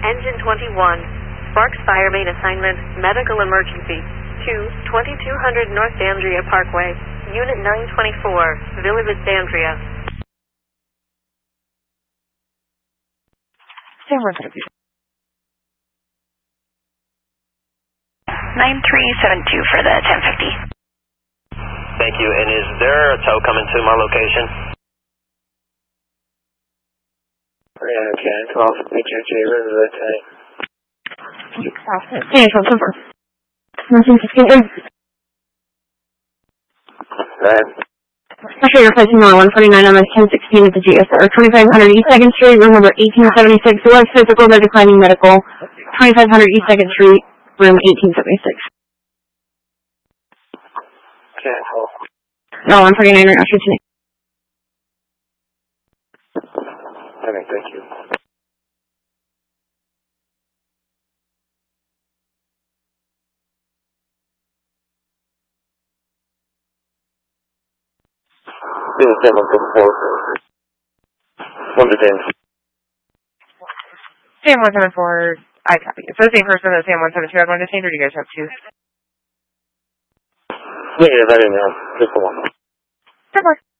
Engine 21, Sparks Fire Main Assignment, Medical Emergency, to 2200 North Dandria Parkway, Unit 924, Villa Vistandria. San Juan. 9372 for the 1050. Thank you. And is there a tow coming to my location? Yeah, okay. 12 HHA River, that's right. Yeah, it's on silver. Nothing to see. Right. Actually, you're placing on 149 MS 1016 at the GSR, 2500 East 2nd Street, room number 1876. It was physical, no declining medical. 2500 East 2nd Street, room 1876. Cancel. No, 149 right now, shoot tonight. Okay, thank you. This is Sam 174. What's the name? Sam 174, I copy. It's the same person that Sam 172 had one to change, or do you guys have two? Negative, I didn't know. Just the one. Sure.